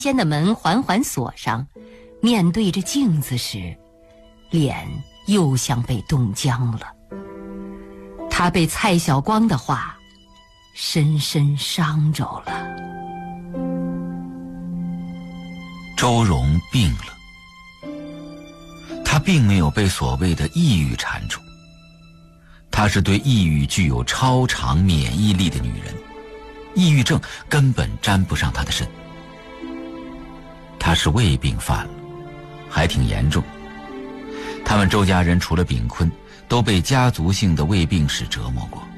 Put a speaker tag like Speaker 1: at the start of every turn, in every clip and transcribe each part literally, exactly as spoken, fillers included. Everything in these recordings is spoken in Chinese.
Speaker 1: 间的门缓缓锁上，面对着镜子时，脸又像被冻僵了。他被蔡晓光的话深深伤着了。
Speaker 2: 周荣病了，她并没有被所谓的抑郁缠住，她是对抑郁具有超长免疫力的女人，抑郁症根本沾不上她的身。她是胃病犯了，还挺严重。他们周家人除了炳坤，都被家族性的胃病史折磨过。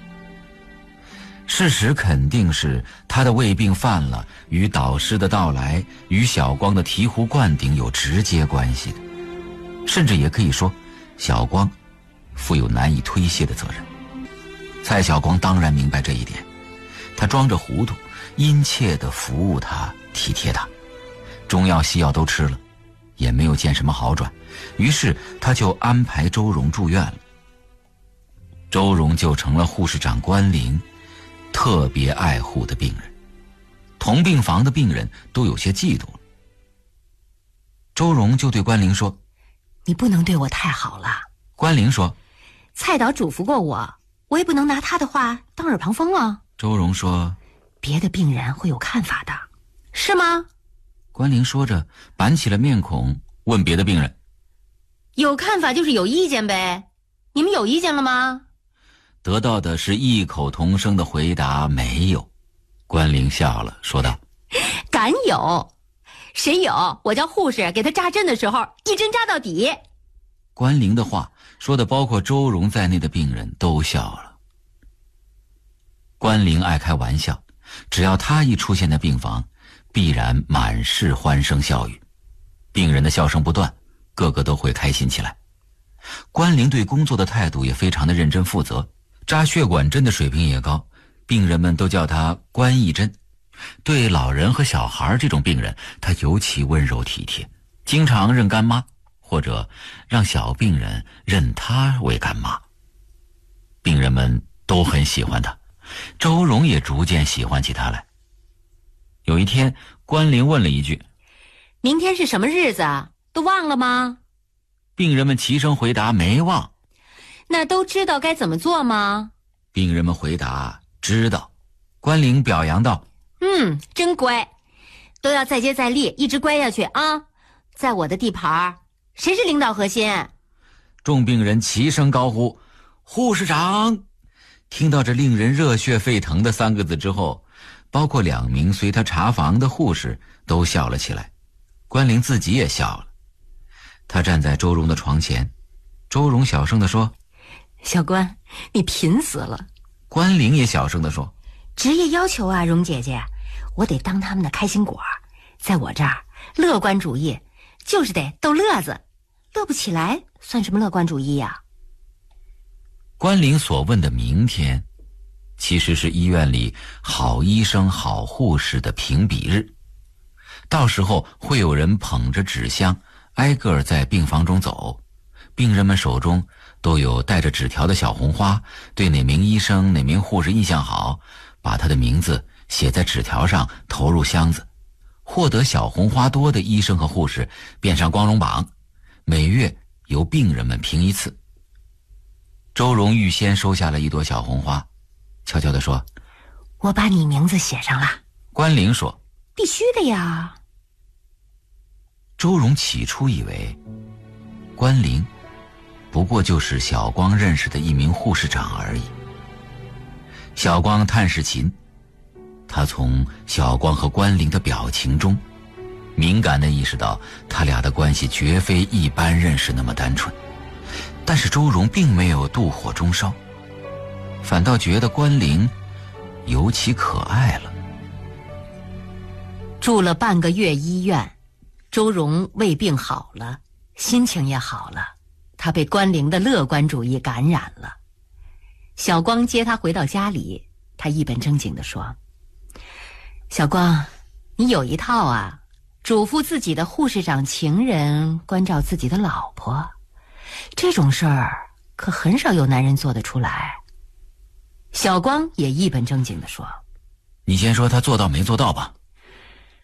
Speaker 2: 事实肯定是他的胃病犯了，与导师的到来，与小光的醍醐灌顶有直接关系的，甚至也可以说，小光负有难以推卸的责任。蔡晓光当然明白这一点，他装着糊涂，殷切地服务他，体贴他，中药西药都吃了，也没有见什么好转，于是他就安排周荣住院了。周荣就成了护士长关灵特别爱护的病人，同病房的病人都有些嫉妒了。周荣就对关灵说：“
Speaker 1: 你不能对我太好了。”
Speaker 2: 关灵说：“
Speaker 1: 蔡导嘱咐过我，我也不能拿他的话当耳旁风啊。”
Speaker 2: 周荣说：“
Speaker 1: 别的病人会有看法的，是吗？”
Speaker 2: 关灵说着板起了面孔，问别的病人：“
Speaker 1: 有看法就是有意见呗，你们有意见了吗？”
Speaker 2: 得到的是异口同声的回答：“没有。”关灵笑了，说道：“
Speaker 1: 敢有？谁有？我叫护士给他扎针的时候，一针扎到底。”
Speaker 2: 关灵的话说的包括周荣在内的病人都笑了。关灵爱开玩笑，只要他一出现在病房，必然满是欢声笑语，病人的笑声不断，个个都会开心起来。关灵对工作的态度也非常的认真负责，扎血管针的水平也高，病人们都叫他关义针。对老人和小孩这种病人，他尤其温柔体贴，经常认干妈，或者让小病人认他为干妈。病人们都很喜欢他，周荣也逐渐喜欢起他来。有一天，关灵问了一句：“
Speaker 1: 明天是什么日子啊？都忘了吗？”
Speaker 2: 病人们齐声回答：“没忘。”
Speaker 1: 那都知道该怎么做吗？
Speaker 2: 病人们回答：“知道。”关灵表扬道：“
Speaker 1: 嗯，真乖，都要再接再厉，一直乖下去啊！在我的地盘，谁是领导核心？”
Speaker 2: 众病人齐声高呼：“护士长！”听到这令人热血沸腾的三个字之后，包括两名随他查房的护士都笑了起来，关灵自己也笑了。他站在周荣的床前，周荣小声地说：“
Speaker 1: 小关，你贫死了。”
Speaker 2: 关灵也小声地说：“
Speaker 1: 职业要求啊，荣姐姐，我得当他们的开心果，在我这儿，乐观主义就是得逗乐子，乐不起来算什么乐观主义呀？”
Speaker 2: 关灵所问的明天，其实是医院里好医生好护士的评比日，到时候会有人捧着纸箱挨个在病房中走，病人们手中都有带着纸条的小红花，对哪名医生哪名护士印象好，把他的名字写在纸条上投入箱子，获得小红花多的医生和护士变上光荣榜，每月由病人们评一次。周荣预先收下了一朵小红花，悄悄地说：“
Speaker 1: 我把你名字写上了。”
Speaker 2: 关灵说：“
Speaker 1: 必须的呀。”
Speaker 2: 周荣起初以为关灵不过就是小光认识的一名护士长而已。小光探视勤，他从小光和关灵的表情中敏感地意识到他俩的关系绝非一般认识那么单纯。但是周荣并没有妒火中烧，反倒觉得关灵尤其可爱了。
Speaker 1: 住了半个月医院，周荣胃病好了，心情也好了，他被关灵的乐观主义感染了。小光接他回到家里，他一本正经地说：“小光，你有一套啊，嘱咐自己的护士长情人关照自己的老婆，这种事儿可很少有男人做得出来。”小光也一本正经地说：“
Speaker 2: 你先说他做到没做到吧。”